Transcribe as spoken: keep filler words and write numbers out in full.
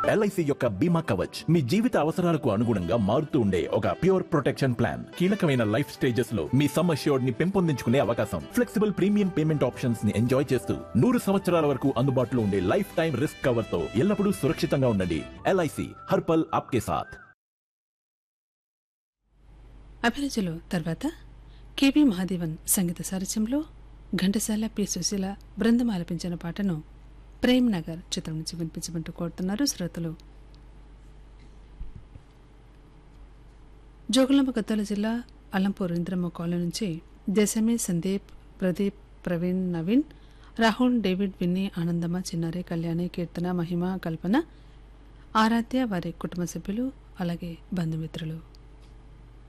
LIC యొక్క బీమా కవచ్ మీ జీవిత అవసరాలకు అనుగుణంగా మారుతూ ఉండే ఒక ప్యూర్ ప్రొటెక్షన్ ప్లాన్. కీలకమైన లైఫ్ స్టేజెస్ లో మీ సమ్ అష్యూర్డ్ ని పెంపొందించుకునే అవకాశం, ఫ్లెక్సిబుల్ ప్రీమియం పేమెంట్ ఆప్షన్స్ ని ఎంజాయ్ చేస్తూ నూరు సంవత్సరాల వరకు అందుబాటులో ఉండే లైఫ్ టైం రిస్క్ కవర్ తో ఎల్లప్పుడూ సురక్షితంగా ఉండండి. ఎల్ఐసి హర్పల్ ఆప్కే సాథ్. అభిరుచులు తర్వాత కేబీ మహాదేవన్ సంగీత సారథ్యంలో ఘంటసాల పి సుశీల బృందం ఆలపించిన పాటను ప్రేమ్ నగర్ చిత్రం నుంచి వినిపించమంటూ కోరుతున్నారు శ్రోతలు. జోగులాంబ గద్వాల జిల్లా అల్లంపూర్ ఇంద్రమ్మ కాలనీ నుంచి దేశమే సందీప్, ప్రదీప్, ప్రవీణ్, నవీన్, రాహుల్, డేవిడ్, విన్నీ, ఆనందమ్మ, చిన్నారి, కళ్యాణి, కీర్తన, మహిమ, కల్పన, ఆరాధ్య, వారి కుటుంబ సభ్యులు అలాగే బంధుమిత్రులు.